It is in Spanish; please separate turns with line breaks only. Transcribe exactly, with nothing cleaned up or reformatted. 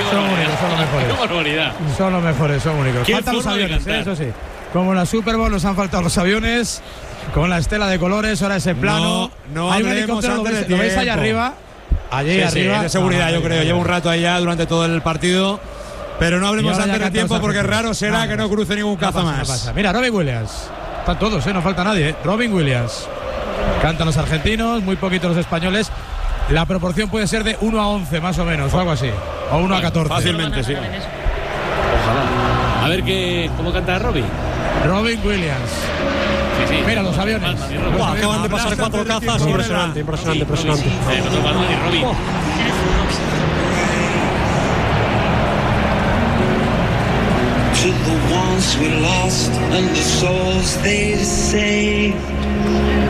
Son únicos, son los mejores.
Qué barbaridad.
Son los mejores, son únicos.
Qué
Faltan los
forma de
aviones, ¿eh?
cantar.
Eso sí. Como en la Super Bowl nos han faltado los aviones, con la estela de colores, ahora ese plano.
No, no
Hay un
hablemos
helicóptero, ¿lo
antes
veis,
de
lo veis allá
tiempo.
arriba? Allí
Sí,
arriba.
sí, de seguridad,
Ah,
yo
ahí,
creo.
ahí.
Lleva un rato ahí ya durante todo el partido. Pero no hablemos
Y ahora ya
antes de
cantan
tiempo
los
porque
argentinos.
raro será
No,
que
no
no cruce ningún
No
caza
pasa, no
más.
pasa. Mira, Robin Williams. Están todos, ¿eh? No falta nadie, ¿eh? Robin Williams. Cantan los argentinos, muy poquitos los españoles. La proporción puede ser de uno a once, más o menos, o algo así. O uno a catorce.
Fácilmente, sí.
Ojalá. A ver qué, cómo canta Robbie.
Robin Williams.
Sí, sí.
Mira los aviones.
Buah, acaban de pasar cuatro cazas. Impresionante, impresionante, impresionante.
Eh, no toca Batman y Robbie.
To the ones we lost and the souls they saved.